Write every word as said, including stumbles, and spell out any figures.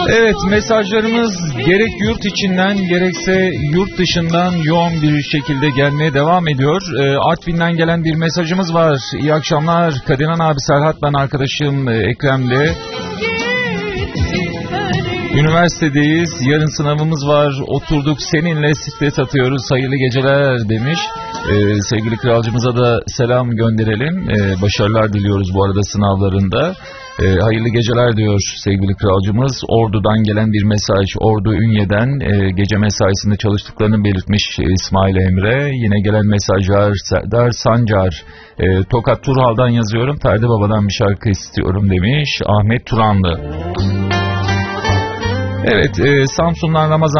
Evet, mesajlarımız gerek yurt içinden gerekse yurt dışından yoğun bir şekilde gelmeye devam ediyor. E, Artvin'den gelen bir mesajımız var. İyi akşamlar Kadirhan abi, Serhat ben, arkadaşım Ekrem'le. Üniversitedeyiz, yarın sınavımız var, oturduk seninle stres atıyoruz, hayırlı geceler demiş. Ee, sevgili kralcımıza da selam gönderelim, ee, başarılar diliyoruz bu arada sınavlarında. Ee, hayırlı geceler diyor sevgili kralcımız. Ordu'dan gelen bir mesaj, Ordu Ünye'den e, gece mesaisinde çalıştıklarını belirtmiş İsmail Emre. Yine gelen mesajlar Serdar Sancar, e, Tokat Turhal'dan yazıyorum, Ferdi Baba'dan bir şarkı istiyorum demiş Ahmet Turanlı. Evet, e, Samsun'dan Ramazan